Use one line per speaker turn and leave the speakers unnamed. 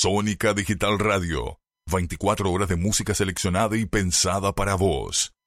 Sónica Digital Radio. 24 horas de música seleccionada y pensada para vos.